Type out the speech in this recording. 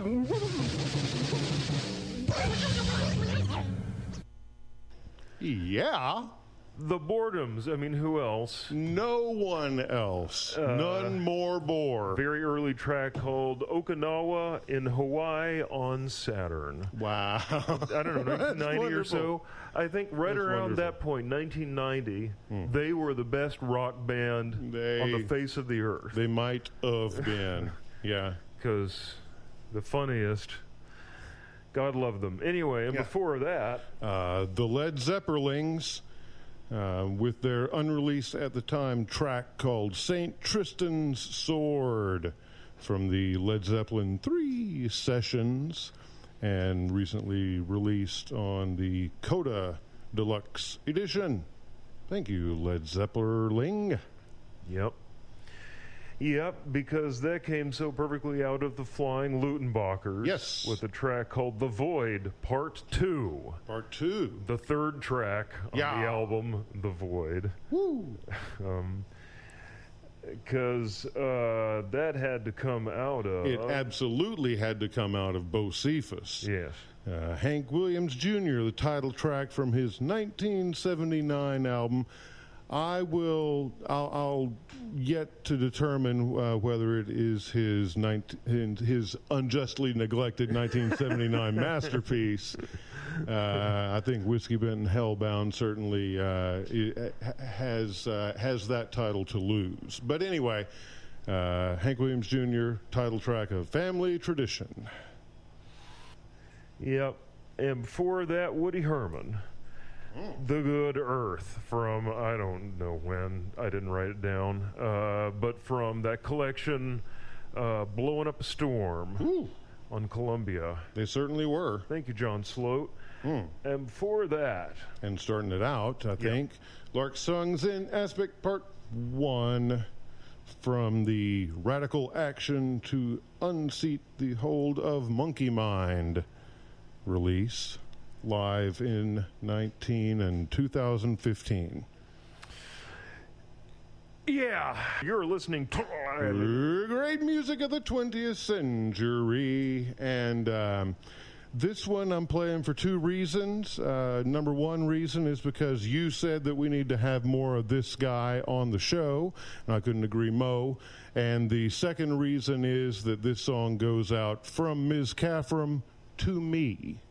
Yeah. The Boredoms. I mean, who else? No one else. None more bore. Very early track called Okinawa in Hawaii on Saturn. Wow. I don't know, 1990 or so. I think right around that point, 1990, they were the best rock band on the face of the earth. They might have been. Yeah. Because the funniest. God love them. Anyway, and before that... the Led Zeppelins, with their unreleased at the time track called St. Tristan's Sword from the Led Zeppelin 3 sessions, and recently released on the Coda Deluxe Edition. Thank you, Led Zeppelin. Yep, because that came so perfectly out of the Flying Lutenbachers. Yes. With a track called The Void, Part 2. Part 2. The third track on the album, The Void. Woo! Because that had to come out of... It absolutely had to come out of Bocephus. Yes. Hank Williams Jr., the title track from his 1979 album. I'll yet to determine whether it is his unjustly neglected 1979 masterpiece. I think Whiskey Bent and Hellbound certainly has that title to lose. But anyway, Hank Williams Jr., title track of Family Tradition. Yep. And before that, Woody Herman. The Good Earth from, I don't know when, I didn't write it down, but from that collection, Blowing Up a Storm on Columbia. They certainly were. Thank you, John Sloat. And before that... And starting it out, I think, Lark Songs in Aspect Part 1 from the Radical Action to Unseat the Hold of Monkey Mind release. Live in 2015. Yeah, you're listening to great music of the 20th century. And this one I'm playing for two reasons. Number one reason is because you said that we need to have more of this guy on the show, and I couldn't agree more. And the second reason is that this song goes out from Ms. Caffram to me.